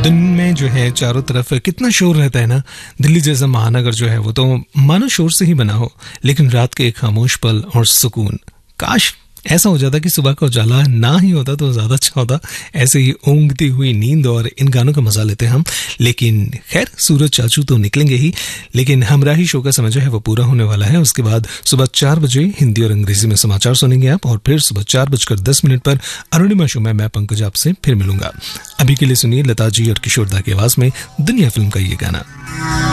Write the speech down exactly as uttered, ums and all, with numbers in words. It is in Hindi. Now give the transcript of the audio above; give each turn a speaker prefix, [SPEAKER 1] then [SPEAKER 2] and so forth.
[SPEAKER 1] दिन में जो है चारों तरफ कितना शोर रहता है ना। दिल्ली जैसा महानगर जो है वो तो मानो शोर से ही बना हो, लेकिन रात के एक खामोश पल और सुकून। काश ऐसा हो जाता कि सुबह का उजाला ना ही होता तो ज्यादा अच्छा होता। ऐसे ही ऊँघती हुई नींद और इन गानों का मजा लेते हम। लेकिन खैर, सूरज चाचू तो निकलेंगे ही, लेकिन हमराही शो का समय जो है वो पूरा होने वाला है। उसके बाद सुबह चार बजे हिंदी और अंग्रेजी में समाचार सुनेंगे आप, और फिर सुबह चार बजकर दस मिनट पर अरुणिमा शो में मैं पंकज आपसे फिर मिलूंगा। अभी के लिए सुनिए लता जी और किशोर दा की आवाज में दुनिया फिल्म का ये गाना।